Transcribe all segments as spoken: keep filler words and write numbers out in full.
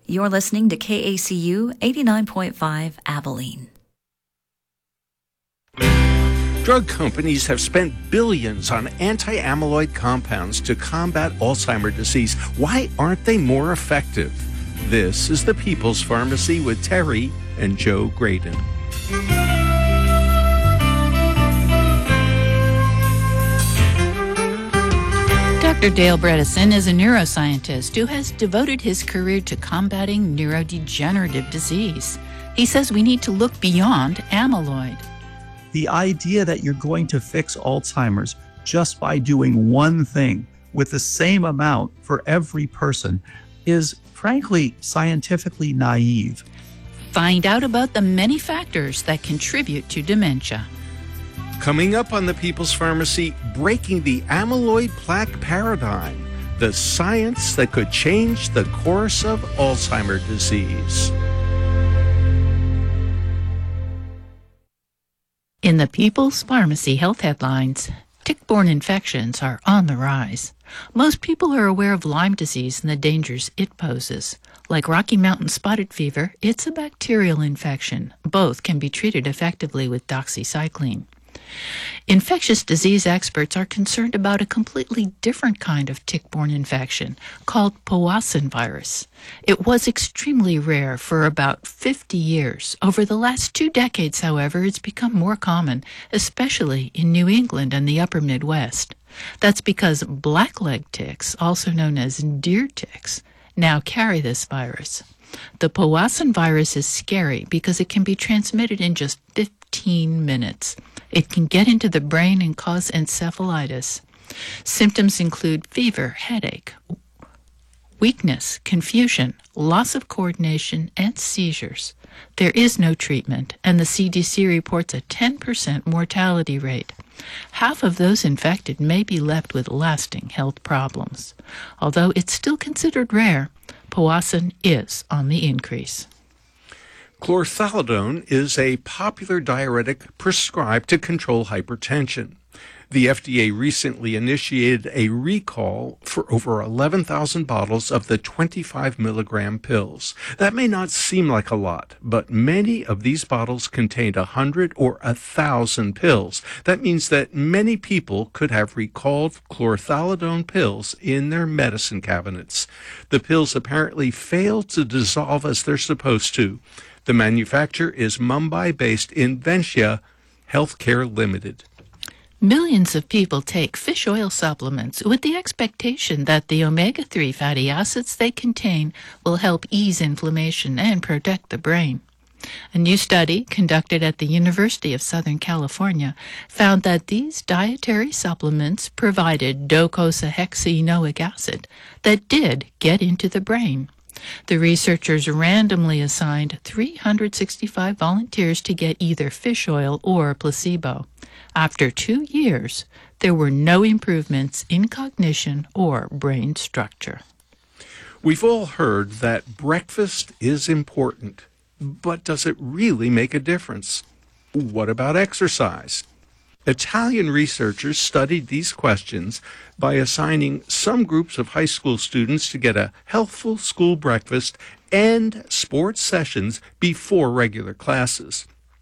You're listening to K A C U eighty-nine point five Abilene. Drug companies have spent billions on anti-amyloid compounds to combat Alzheimer's disease. Why aren't they more effective? This is the People's Pharmacy with Terry and Joe Graydon. Doctor Dale Bredesen is a neuroscientist who has devoted his career to combating neurodegenerative disease. He says we need to look beyond amyloid. The idea that you're going to fix Alzheimer's just by doing one thing with the same amount for every person is, frankly, scientifically naive. Find out about the many factors that contribute to dementia. Coming up on the People's Pharmacy, breaking the amyloid plaque paradigm, the science that could change the course of Alzheimer's disease. In the People's Pharmacy Health Headlines, tick-borne infections are on the rise. Most people are aware of Lyme disease and the dangers it poses. Like Rocky Mountain spotted fever, it's a bacterial infection. Both can be treated effectively with doxycycline. Infectious disease experts are concerned about a completely different kind of tick-borne infection called Powassan virus. It was extremely rare for about fifty years. Over the last two decades, however, it's become more common, especially in New England and the upper Midwest. That's because blackleg ticks, also known as deer ticks, now carry this virus. The Powassan virus is scary because it can be transmitted in just fifteen minutes. It can get into the brain and cause encephalitis. Symptoms include fever, headache, weakness, confusion, loss of coordination, and seizures. There is no treatment, and the C D C reports a ten percent mortality rate. Half of those infected may be left with lasting health problems. Although it's still considered rare, Powassan is on the increase. Chlorthalidone is a popular diuretic prescribed to control hypertension. The F D A recently initiated a recall for over eleven thousand bottles of the twenty-five milligram pills. That may not seem like a lot, but many of these bottles contained one hundred or one thousand pills. That means that many people could have recalled chlorthalidone pills in their medicine cabinets. The pills apparently fail to dissolve as they're supposed to. The manufacturer is Mumbai-based Inventia Healthcare Limited. Millions of people take fish oil supplements with the expectation that the omega three fatty acids they contain will help ease inflammation and protect the brain. A new study conducted at the University of Southern California found that these dietary supplements provided docosahexaenoic acid that did get into the brain. The researchers randomly assigned three hundred sixty-five volunteers to get either fish oil or placebo. After two years, there were no improvements in cognition or brain structure. We've all heard that breakfast is important, but does it really make a difference? What about exercise? Italian researchers studied these questions by assigning some groups of high school students to get a healthful school breakfast and sports sessions before regular classes.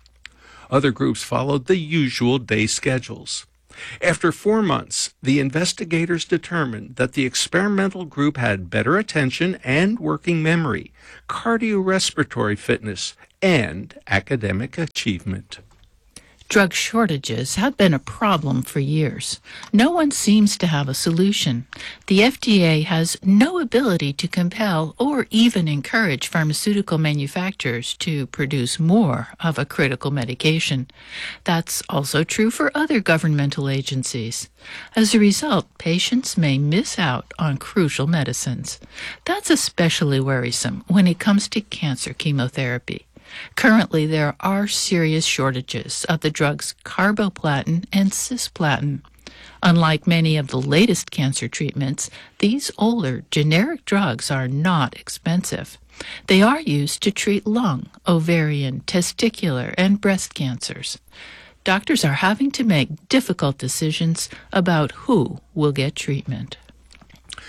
Other groups followed the usual day schedules. After four months, the investigators determined that the experimental group had better attention and working memory, cardiorespiratory fitness, and academic achievement. Drug shortages have been a problem for years. No one seems to have a solution. The F D A has no ability to compel or even encourage pharmaceutical manufacturers to produce more of a critical medication. That's also true for other governmental agencies. As a result, patients may miss out on crucial medicines. That's especially worrisome when it comes to cancer chemotherapy. Currently, there are serious shortages of the drugs carboplatin and cisplatin. Unlike many of the latest cancer treatments, these older generic drugs are not expensive. They are used to treat lung, ovarian, testicular, and breast cancers. Doctors are having to make difficult decisions about who will get treatment.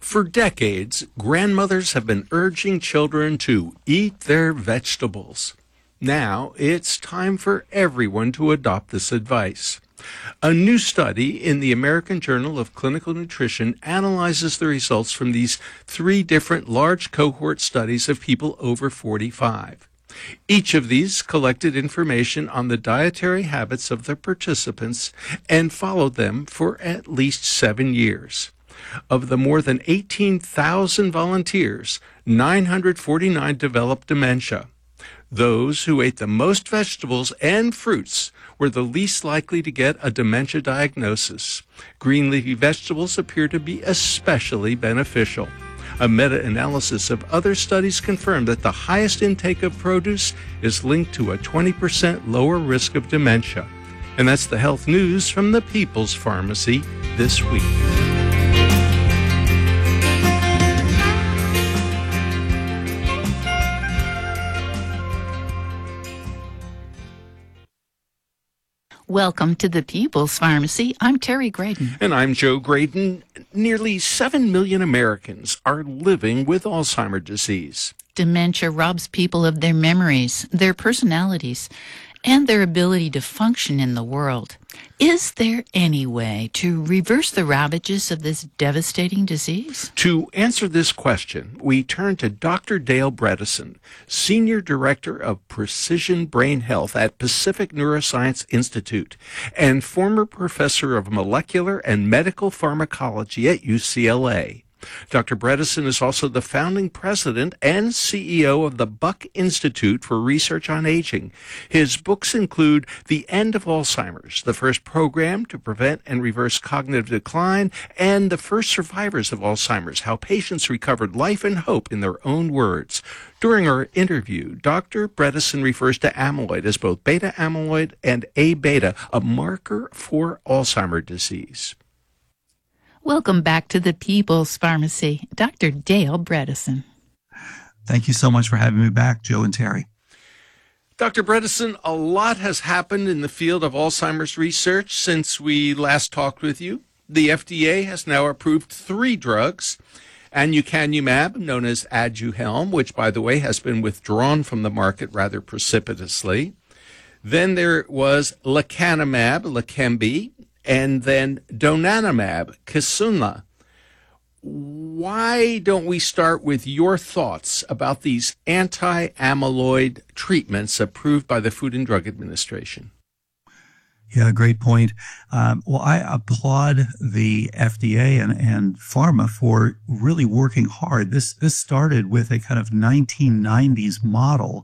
For decades, grandmothers have been urging children to eat their vegetables. Now, it's time for everyone to adopt this advice. A new study in the American Journal of Clinical Nutrition analyzes the results from these three different large cohort studies of people over forty-five. Each of these collected information on the dietary habits of the participants and followed them for at least seven years. Of the more than eighteen thousand volunteers, nine hundred forty-nine developed dementia. Those who ate the most vegetables and fruits were the least likely to get a dementia diagnosis. Green leafy vegetables appear to be especially beneficial. A meta-analysis of other studies confirmed that the highest intake of produce is linked to a twenty percent lower risk of dementia. And that's the health news from the People's Pharmacy this week. Welcome to the People's Pharmacy. I'm Terry Graydon. And I'm Joe Graydon. Nearly seven million Americans are living with Alzheimer's disease. Dementia robs people of their memories, their personalities, and their ability to function in the world. Is there any way to reverse the ravages of this devastating disease? To answer this question, we turn to Doctor Dale Bredesen, Senior Director of Precision Brain Health at Pacific Neuroscience Institute and former Professor of Molecular and Medical Pharmacology at U C L A. Doctor Bredesen is also the founding president and C E O of the Buck Institute for Research on Aging. His books include The End of Alzheimer's, the first program to prevent and reverse cognitive decline, and The First Survivors of Alzheimer's, how patients recovered life and hope in their own words. During our interview, Doctor Bredesen refers to amyloid as both beta amyloid and A beta, a marker for Alzheimer's disease. Welcome back to the People's Pharmacy. Doctor Dale Bredesen. Thank you so much for having me back, Joe and Terry. Doctor Bredesen, a lot has happened in the field of Alzheimer's research since we last talked with you. The F D A has now approved three drugs. Aducanumab, known as Aduhelm, which, by the way, has been withdrawn from the market rather precipitously. Then there was lecanemab, Leqembi, and then donanemab, Kisunla. Why don't we start with your thoughts about these anti-amyloid treatments approved by the Food and Drug Administration? Yeah, great point. Um, well, I applaud the F D A and, and pharma for really working hard. This this started with a kind of nineteen nineties model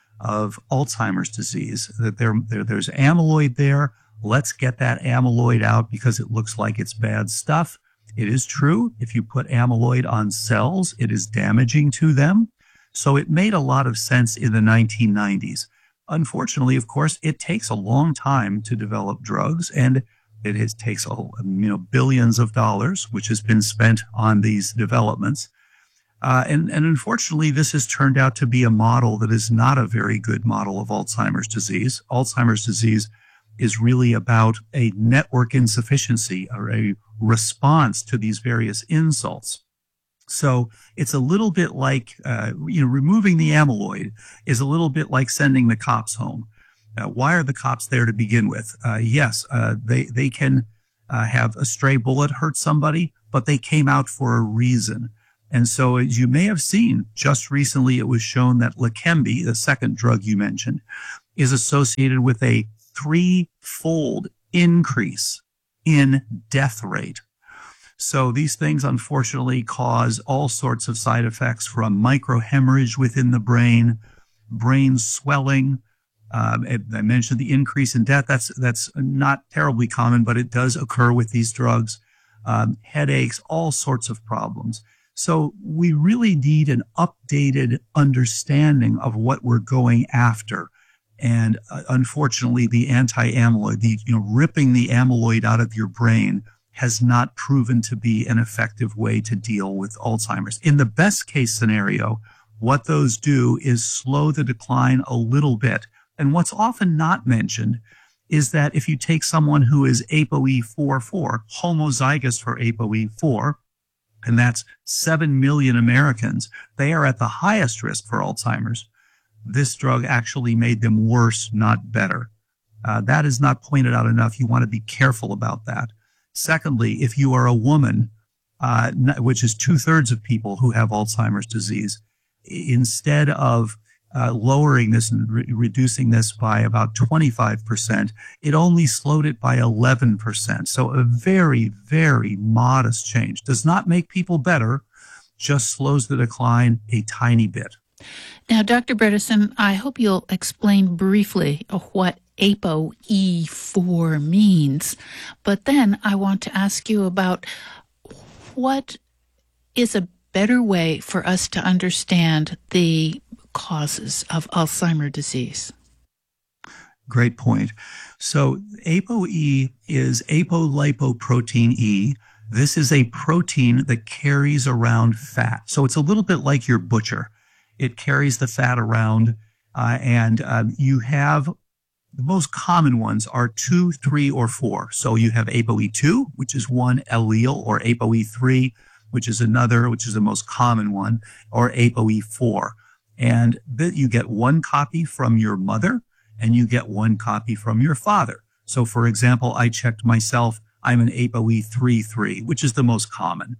of Alzheimer's disease. That there, there there's amyloid there. Let's get that amyloid out because it looks like it's bad stuff. It is true. If you put amyloid on cells, it is damaging to them. So it made a lot of sense in the nineteen nineties. Unfortunately, of course, it takes a long time to develop drugs, and it is, takes you know billions of dollars, which has been spent on these developments. Uh, and, and unfortunately, this has turned out to be a model that is not a very good model of Alzheimer's disease. Alzheimer's disease is really about a network insufficiency or a response to these various insults. So it's a little bit like, uh, you know, removing the amyloid is a little bit like sending the cops home. Uh, why are the cops there to begin with? Uh, yes, uh, they, they can uh, have a stray bullet hurt somebody, but they came out for a reason. And so as you may have seen, just recently it was shown that Leqembi, the second drug you mentioned, is associated with a threefold increase in death rate. So these things unfortunately cause all sorts of side effects, from microhemorrhage within the brain, brain swelling. Um, I mentioned the increase in death. That's that's not terribly common, but it does occur with these drugs. Um, headaches, all sorts of problems. So we really need an updated understanding of what we're going after. And uh, unfortunately, the anti-amyloid, the you know ripping the amyloid out of your brain, has not proven to be an effective way to deal with Alzheimer's. In the best case scenario, what those do is slow the decline a little bit. And what's often not mentioned is that if you take someone who is A P O E four four, homozygous for A P O E four, and that's seven million Americans, they are at the highest risk for Alzheimer's. This drug actually made them worse, not better. Uh, that is not pointed out enough. You want to be careful about that. Secondly, if you are a woman, uh, which is two-thirds of people who have Alzheimer's disease, instead of uh, lowering this and re- reducing this by about twenty-five percent, it only slowed it by eleven percent. So a very, very modest change. Does not make people better, just slows the decline a tiny bit. Now, Doctor Bredesen, I hope you'll explain briefly what A P O E four means, but then I want to ask you about what is a better way for us to understand the causes of Alzheimer's disease. Great point. So A P O E is apolipoprotein E. This is a protein that carries around fat. So it's a little bit like your butcher. It carries the fat around, uh, and um, you have the most common ones are two, three, or four. So you have A P O E two, which is one allele, or A P O E three, which is another, which is the most common one, or A P O E four. And th- you get one copy from your mother, and you get one copy from your father. So, for example, I checked myself. I'm an A P O E three three, which is the most common.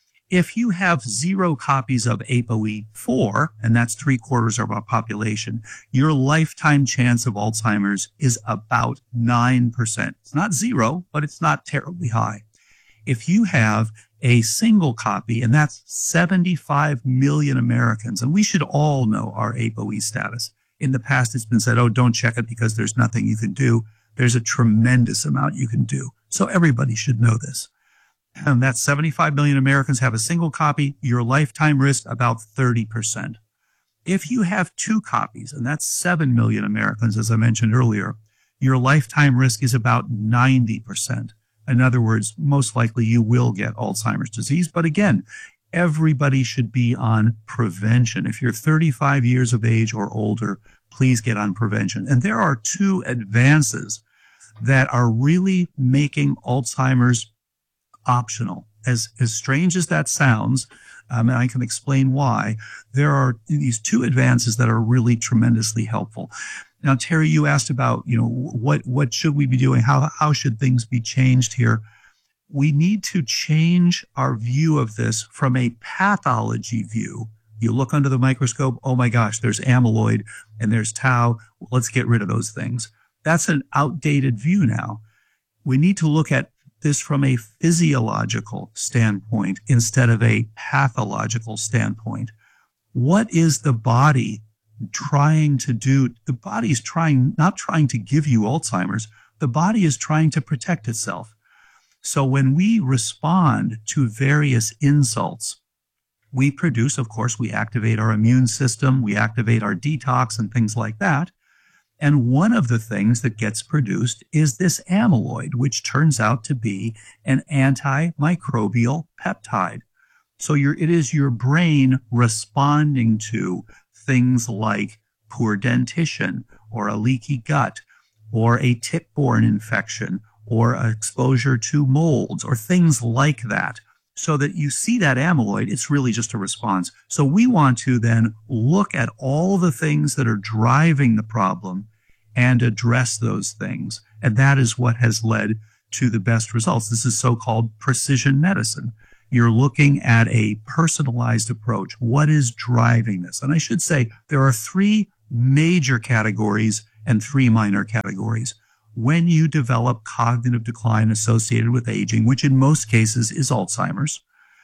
If you have zero copies of A P O E four, and that's three quarters of our population, your lifetime chance of Alzheimer's is about nine percent. It's not zero, but it's not terribly high. If you have a single copy, and that's seventy-five million Americans, and we should all know our A P O E status. In the past, it's been said, oh, don't check it because there's nothing you can do. There's a tremendous amount you can do. So everybody should know this. And that's seventy-five million Americans have a single copy. Your lifetime risk, about thirty percent. If you have two copies, and that's seven million Americans, as I mentioned earlier, your lifetime risk is about ninety percent. In other words, most likely you will get Alzheimer's disease. But again, everybody should be on prevention. If you're thirty-five years of age or older, please get on prevention. And there are two advances that are really making Alzheimer's optional. As, as strange as that sounds, um, and I can explain why, there are these two advances that are really tremendously helpful. Now, Terry, you asked about, you know, what, what should we be doing? How, how should things be changed here? We need to change our view of this from a pathology view. You look under the microscope, oh my gosh, there's amyloid and there's tau. Let's get rid of those things. That's an outdated view now. We need to look at this from a physiological standpoint instead of a pathological standpoint. What is the body trying to do? The body is trying, not trying to give you Alzheimer's. The body is trying to protect itself. So when we respond to various insults, we produce, of course, we activate our immune system, we activate our detox and things like that. And one of the things that gets produced is this amyloid, which turns out to be an antimicrobial peptide. So your, it is your brain responding to things like poor dentition or a leaky gut or a tick-borne infection or exposure to molds or things like that. So that you see that amyloid, it's really just a response. So we want to then look at all the things that are driving the problem and address those things. And that is what has led to the best results. This is so-called precision medicine. You're looking at a personalized approach. What is driving this? And I should say there are three major categories and three minor categories. When you develop cognitive decline associated with aging, which in most cases is Alzheimer's,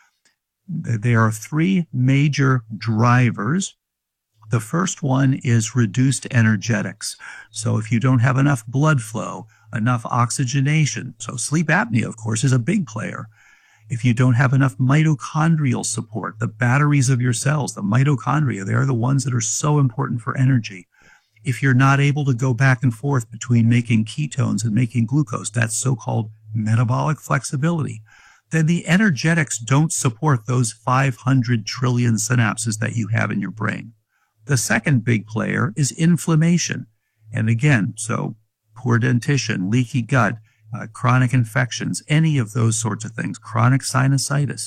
there are three major drivers. The first one is reduced energetics. So if you don't have enough blood flow, enough oxygenation, so sleep apnea, of course, is a big player. If you don't have enough mitochondrial support, the batteries of your cells, the mitochondria, they're the ones that are so important for energy. If you're not able to go back and forth between making ketones and making glucose, that's so-called metabolic flexibility, then the energetics don't support those five hundred trillion synapses that you have in your brain. The second big player is inflammation. And again, so poor dentition, leaky gut, uh, chronic infections, any of those sorts of things, chronic sinusitis.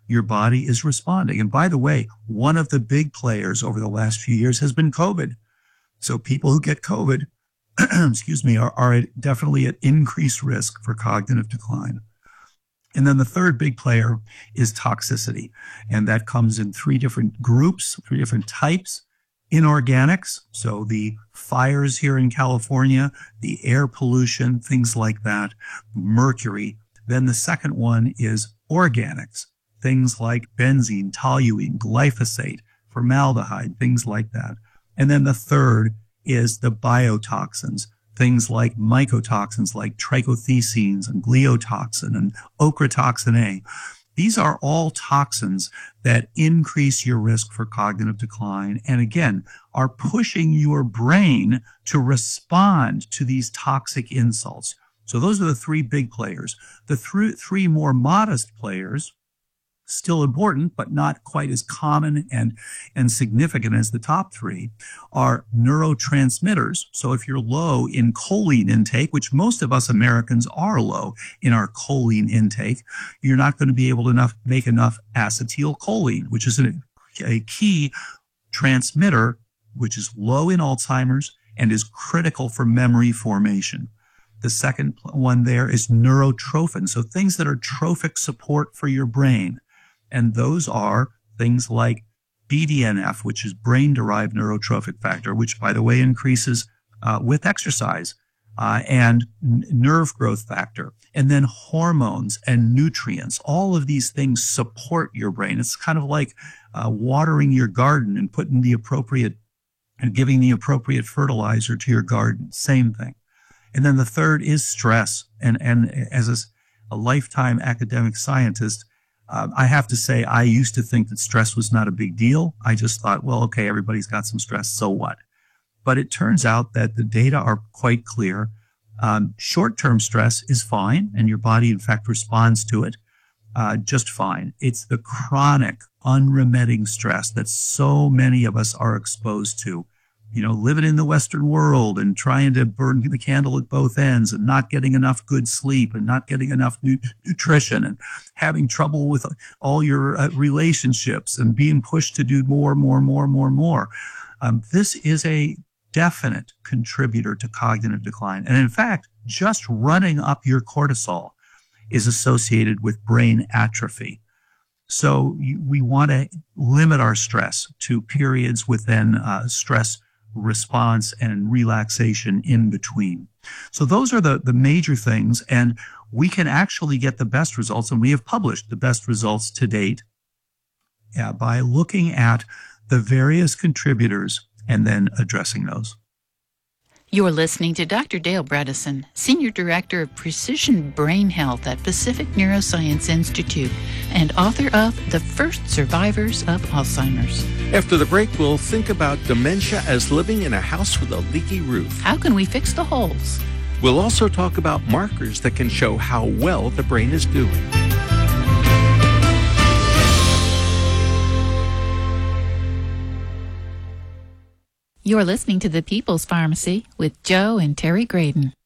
your body is responding. And by the way, one of the big players over the last few years has been COVID. So people who get COVID, excuse me, are, are at, definitely at increased risk for cognitive decline. And then the third big player is toxicity. And that comes in three different groups, three different types. Inorganics, so the fires here in California, the air pollution, things like that, mercury. Then the second one is organics, things like benzene, toluene, glyphosate, formaldehyde, things like that. And then the third is the biotoxins, things like mycotoxins like trichothecenes and gliotoxin and ochratoxin A. These are all toxins that increase your risk for cognitive decline and, again, are pushing your brain to respond to these toxic insults. So those are the three big players. The th- three more modest players, still important, but not quite as common and, and significant as the top three, are neurotransmitters. So if you're low in choline intake, which most of us Americans are low in our choline intake, you're not going to be able to enough, make enough acetylcholine, which is a, a key transmitter, which is low in Alzheimer's and is critical for memory formation. The second one there is neurotrophin, so things that are trophic support for your brain. And those are things like B D N F, which is brain-derived neurotrophic factor, which, by the way, increases uh, with exercise, uh, and n- nerve growth factor, and then hormones and nutrients. All of these things support your brain. It's kind of like uh, watering your garden and putting the appropriate and giving the appropriate fertilizer to your garden. Same thing. And then the third is stress. And, and as a, a lifetime academic scientist, Um, I have to say, I used to think that stress was not a big deal. I just thought, well, okay, everybody's got some stress, so what? But it turns out that the data are quite clear. Um, short-term stress is fine, and your body, in fact, responds to it uh, just fine. It's the chronic, unremitting stress that so many of us are exposed to. You know, living in the Western world and trying to burn the candle at both ends and not getting enough good sleep and not getting enough nu- nutrition and having trouble with all your uh, relationships and being pushed to do more, more, more, more, more. Um, this is a definite contributor to cognitive decline. And in fact, just running up your cortisol is associated with brain atrophy. So you, we want to limit our stress to periods within uh, stress response and relaxation in between. So those are the, the major things, and we can actually get the best results, and we have published the best results to date yeah, by looking at the various contributors and then addressing those. You're listening to Doctor Dale Bredesen, Senior Director of Precision Brain Health at Pacific Neuroscience Institute and author of The First Survivors of Alzheimer's. After the break, we'll think about dementia as living in a house with a leaky roof. How can we fix the holes? We'll also talk about markers that can show how well the brain is doing. You're listening to The People's Pharmacy with Joe and Terry Graydon.